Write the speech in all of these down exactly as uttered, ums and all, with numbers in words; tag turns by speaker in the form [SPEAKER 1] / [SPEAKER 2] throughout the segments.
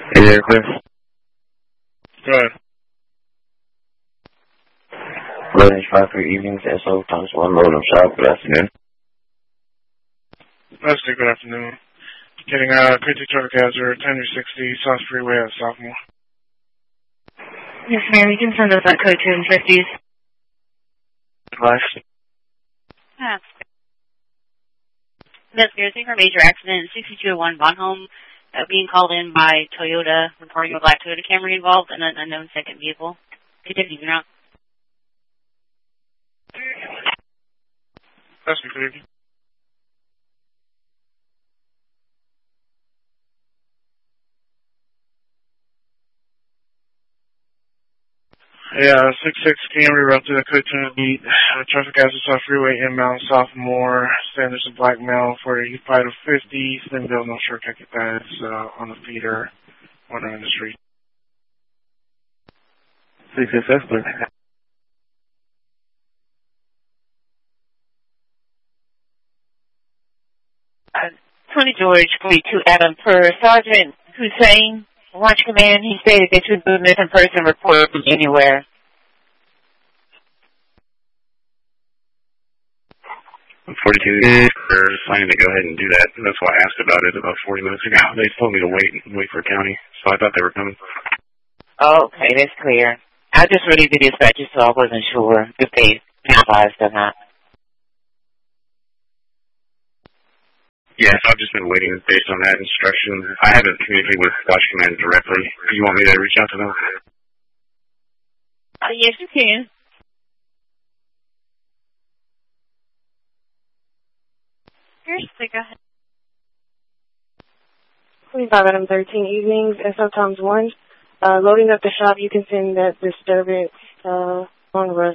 [SPEAKER 1] Hey there, Cliff.
[SPEAKER 2] Good.
[SPEAKER 1] eleven five for evenings, S O times one, Loading Shop. Good afternoon.
[SPEAKER 2] Let's say good afternoon. Getting a uh, crazy traffic hazard, ten sixty South Freeway at Sophomore.
[SPEAKER 3] Yes, ma'am. You can send us that code to in fifties.
[SPEAKER 1] Flash.
[SPEAKER 4] That's good. Investigating for a major accident, sixty-two oh one Bonhomme, uh, being called in by Toyota, reporting a black Toyota Camry involved and an unknown second vehicle. Continue now.
[SPEAKER 2] That's good. Yeah, six six Camry route to the Coaching Beat. Uh, traffic hazard South Freeway inbound Sophomore. Standards of black male for a five to fifty. Thin bill, no shortcut get that. It's uh, on the feeder. Water in the street.
[SPEAKER 1] six six Esther.
[SPEAKER 3] Uh, twenty George, forty-two Adam per Sergeant Hussein. Watch command, he stated that you would missing person report from anywhere.
[SPEAKER 1] forty-two are planning to go ahead and do that. That's why I asked about it about forty minutes ago. They told me to wait and wait for county, so I thought they were coming.
[SPEAKER 3] Okay, that's clear. I just really did dispatches, so I wasn't sure if they penalized or not.
[SPEAKER 1] Yes, I've just been waiting based on that instruction. I haven't communicated with Watch Command directly. Do you want me to reach out to them?
[SPEAKER 3] Uh, yes, you can.
[SPEAKER 4] Here's the go ahead.
[SPEAKER 5] twenty-five Adam thirteen evenings, S O times one. Uh, loading up the shop, you can send that disturbance uh, on Rust.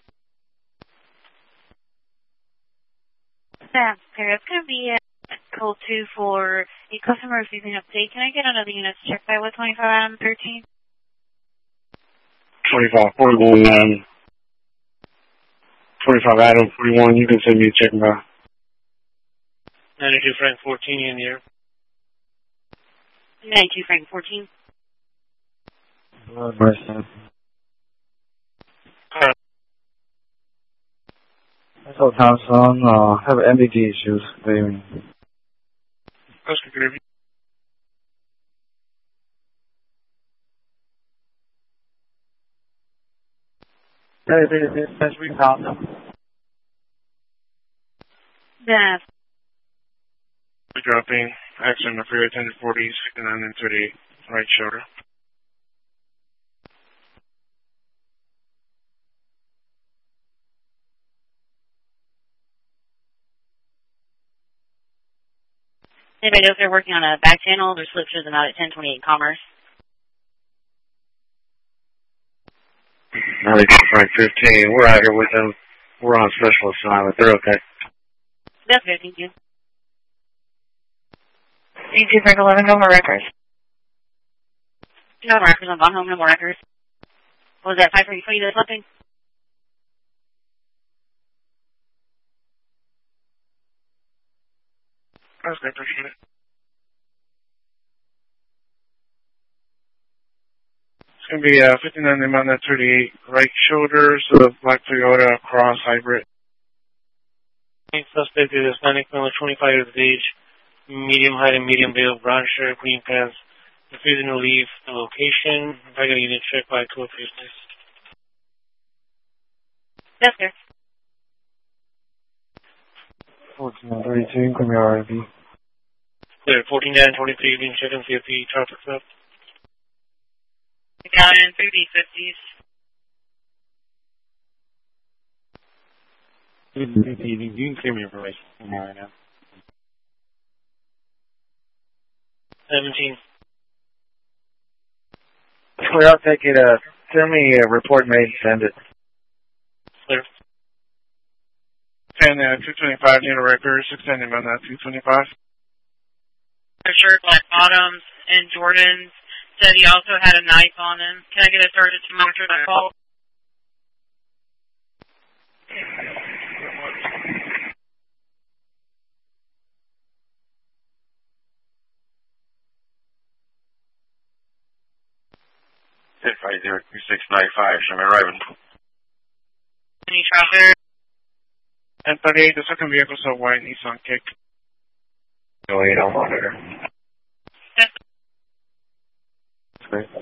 [SPEAKER 4] That's fair. It's going to be a code two for a customer receiving an update. Can I get another unit to check that with twenty-five Adam thirteen?
[SPEAKER 2] twenty-five forty-one, um, twenty-five Adam forty-one. You can send me a check about. ninety-two Frank fourteen in here.
[SPEAKER 4] ninety-two Frank fourteen.
[SPEAKER 1] Hello, Bryson.
[SPEAKER 2] Huh.
[SPEAKER 1] S O Thompson, uh, have M D T issues. Good evening.
[SPEAKER 2] That's good.
[SPEAKER 1] Hey, this is Best Recon.
[SPEAKER 4] That's
[SPEAKER 2] Dropping. Accident on the freeway ten forty, sixty-nine and thirty-eight. Right shoulder.
[SPEAKER 4] anybody knows they're working on a back channel. Their slip shows them out at ten twenty-eight Commerce.
[SPEAKER 1] ninety-two Frank fifteen. We're out here with them. We're on special assignment. They're okay.
[SPEAKER 4] That's good, thank you.
[SPEAKER 3] ninety-two Frank eleven, no more records.
[SPEAKER 4] No more records on Bonhomme, no more records. What was that, five three twenty that's something?
[SPEAKER 2] That's good, appreciate it. It's going to be uh, fifty-nine amount at thirty-eight. Right shoulder, so the black Toyota Cross hybrid. Suspect is Hispanic, number twenty-five years of age, medium height and medium build, brown shirt, green pants. Refusing to leave the location. I got a unit check by twelve fifty.
[SPEAKER 4] Yes, sir.
[SPEAKER 1] fourteen thirty-two, come here, R V.
[SPEAKER 2] Clear, fourteen nine twenty-three, being check and C F P, traffic stop.
[SPEAKER 4] Italian, three B fifties.
[SPEAKER 1] You can clear me information from here right now.
[SPEAKER 2] seventeen.
[SPEAKER 1] Clear, I'll take it. Uh, send me a report made and send it.
[SPEAKER 2] Clear. ten, uh, two twenty-five, near the record, six ten amount at two twenty-five.
[SPEAKER 4] Shirt, black bottoms, and Jordans. Said he also had a knife on him. Can I get a sergeant to monitor that call?
[SPEAKER 6] ten five zero two six nine five, show me arriving.
[SPEAKER 4] Any traffic?
[SPEAKER 2] ten thirty-eight, the second vehicle is a white Nissan Kick.
[SPEAKER 1] oh eight, I'll monitor.
[SPEAKER 4] Yes.
[SPEAKER 1] Okay.